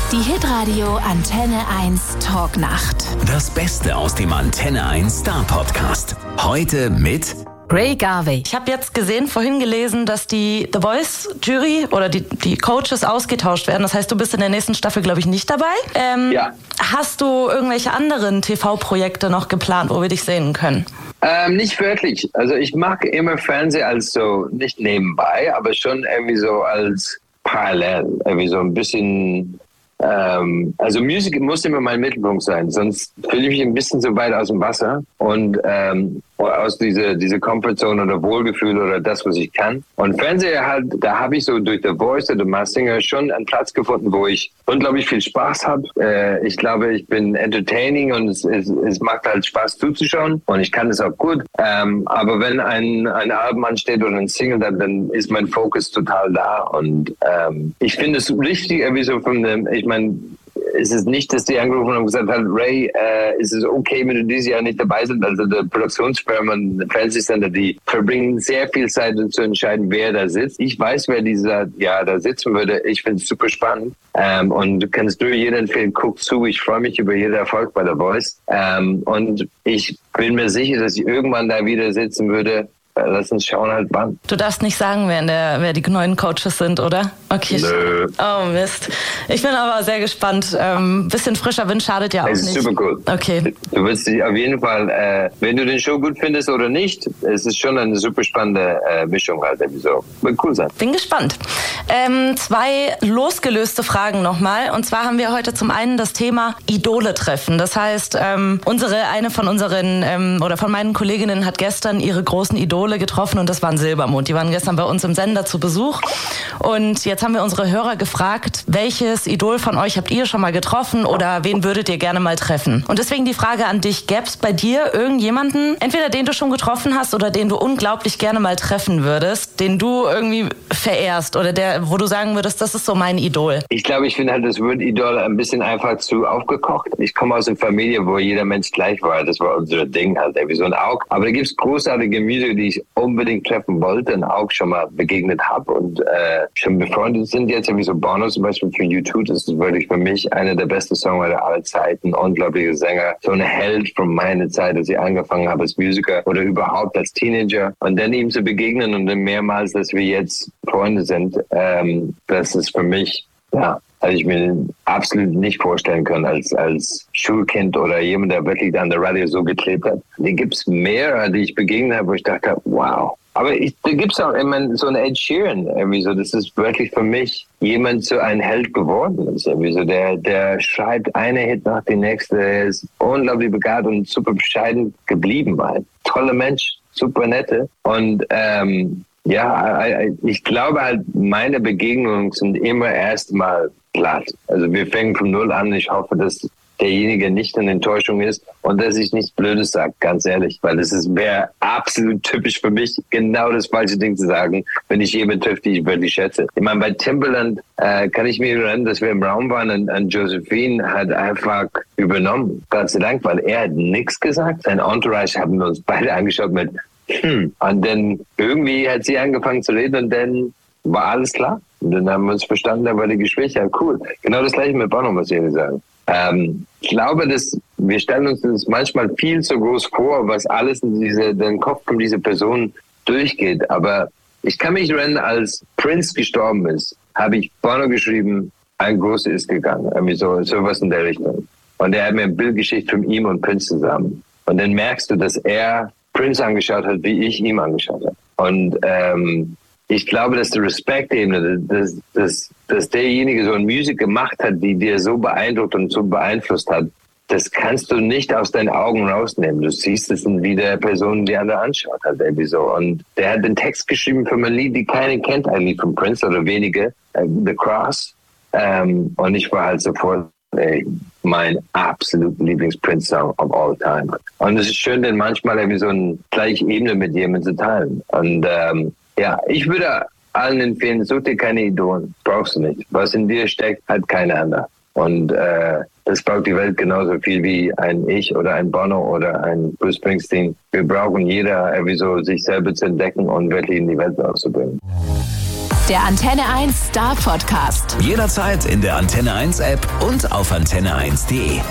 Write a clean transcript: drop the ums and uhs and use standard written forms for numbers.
Die Hitradio Antenne 1 Talknacht. Das Beste aus dem Antenne 1 Star Podcast. Heute mit Ray Garvey. Ich habe jetzt vorhin gelesen, dass die The Voice Jury oder die Coaches ausgetauscht werden. Das heißt, du bist in der nächsten Staffel, glaube ich, nicht dabei. Ja. Hast du irgendwelche anderen TV-Projekte noch geplant, wo wir dich sehen können? Nicht wirklich. Also ich mag immer Fernsehen als so, nicht nebenbei, aber schon irgendwie so als parallel. Irgendwie so ein bisschen... also Musik muss immer mein Mittelpunkt sein, sonst fühle ich mich ein bisschen so weit aus dem Wasser und aus diese Comfortzone oder Wohlgefühl oder das, was ich kann. Und Fernseher halt, da habe ich so durch The Voice oder The Masked Singer schon einen Platz gefunden, wo ich unglaublich viel Spaß habe. Ich glaube, ich bin entertaining und es macht halt Spaß zuzuschauen und ich kann es auch gut. Aber wenn ein Album ansteht oder ein Single, dann ist mein Fokus total da und ich finde es richtig, irgendwie so ich meine, es ist nicht, dass die angerufen haben und gesagt haben, Ray, ist es okay, wenn du dieses Jahr nicht dabei bist? Also der Produktionsfirma und der Fernsehsender, die verbringen sehr viel Zeit, um zu entscheiden, wer da sitzt. Ich weiß, wer da sitzen würde. Ich finde es super spannend. Und du kannst jedem empfehlen, guck zu. Ich freue mich über jeden Erfolg bei der Voice. Und ich bin mir sicher, dass ich irgendwann da wieder sitzen würde. Lass uns schauen halt wann. Du darfst nicht sagen, wer die neuen Coaches sind, oder? Okay. Nö. Oh Mist. Ich bin aber sehr gespannt. Bisschen frischer Wind schadet ja auch nicht. Es ist super cool. Okay. Du wirst dich auf jeden Fall, wenn du den Show gut findest oder nicht, es ist schon eine super spannende Mischung halt. So. Wird cool sein. Bin gespannt. 2 losgelöste Fragen nochmal. Und zwar haben wir heute zum einen das Thema Idole treffen. Das heißt, eine von unseren oder von meinen Kolleginnen hat gestern ihre großen Idole getroffen und das waren Silbermond. Die waren gestern bei uns im Sender zu Besuch und jetzt haben wir unsere Hörer gefragt, welches Idol von euch habt ihr schon mal getroffen oder wen würdet ihr gerne mal treffen? Und deswegen die Frage an dich, gäbe es bei dir irgendjemanden, entweder den du schon getroffen hast oder den du unglaublich gerne mal treffen würdest, den du irgendwie verehrst oder wo du sagen würdest, das ist so mein Idol? Ich glaube, ich finde halt das Wort Idol ein bisschen einfach zu aufgekocht. Ich komme aus einer Familie, wo jeder Mensch gleich war. Das war unser Ding halt, wie so ein Aug. Aber da gibt es großartige Musiker, die ich unbedingt treffen wollte und auch schon mal begegnet habe und schon befreundet sind jetzt, wie so Bono zum Beispiel für U2, das ist wirklich für mich einer der besten Songwriter aller Zeiten, unglaublicher Sänger, so ein Held von meiner Zeit, als ich angefangen habe als Musiker oder überhaupt als Teenager und dann ihm zu begegnen und dann mehrmals, dass wir jetzt Freunde sind, das ist für mich, ja, also ich mir absolut nicht vorstellen können als Schulkind oder jemand, der wirklich an der Radio so geklebt hat. Die gibt's mehr, die ich begegnet habe, wo ich dachte, wow. Aber da gibt's auch immer so einen Ed Sheeran, irgendwie so. Das ist wirklich für mich jemand so ein Held geworden ist, irgendwie so. Der schreibt eine Hit nach dem nächsten. Der ist unglaublich begabt und super bescheiden geblieben, halt. Toller Mensch, super nette und ja, ich glaube halt, meine Begegnungen sind immer erstmal glatt. Also wir fangen von Null an. Ich hoffe, dass derjenige nicht eine Enttäuschung ist und dass ich nichts Blödes sage, ganz ehrlich. Weil wäre absolut typisch für mich, genau das falsche Ding zu sagen, wenn ich jemanden treffe, die ich wirklich schätze. Ich meine, bei Timbaland kann ich mich erinnern, dass wir im Raum waren und Josephine hat einfach übernommen. Gott sei Dank, weil er hat nichts gesagt. Sein Entourage haben wir uns beide angeschaut mit und dann irgendwie hat sie angefangen zu reden und dann war alles klar. Und dann haben wir uns verstanden, da war die Gespräche ja cool. Genau das gleiche mit Bono, muss ich Ihnen sagen. Ich glaube, dass wir stellen uns das manchmal viel zu groß vor, was alles in den Kopf von dieser Person durchgeht. Aber ich kann mich erinnern, als Prince gestorben ist, habe ich Bono geschrieben, ein Großer ist gegangen. Irgendwie sowas in der Richtung. Und er hat mir ein Bild geschickt von ihm und Prince zusammen. Und dann merkst du, dass er Prince angeschaut hat, wie ich ihm angeschaut habe. Und ich glaube, dass die Respektebene, dass derjenige so eine Musik gemacht hat, die dir so beeindruckt und so beeinflusst hat, das kannst du nicht aus deinen Augen rausnehmen. Du siehst es in der Person, die andere anschaut hat, irgendwie so. Und der hat den Text geschrieben für ein Lied, die keiner kennt eigentlich von Prince oder wenige, The Cross. Und ich war halt sofort mein absolut Lieblings-Prince-Song of all time. Und es ist schön, denn manchmal irgendwie so eine gleiche Ebene mit jemandem zu teilen. Und ja, ich würde allen empfehlen, such dir keine Idolen, brauchst du nicht. Was in dir steckt, hat keine andere. Und das braucht die Welt genauso viel wie ein Ich oder ein Bono oder ein Bruce Springsteen. Wir brauchen jeder irgendwie so, sich selber zu entdecken und wirklich in die Welt rauszubringen. Der Antenne 1 Star Podcast. Jederzeit in der Antenne 1 App und auf antenne1.de.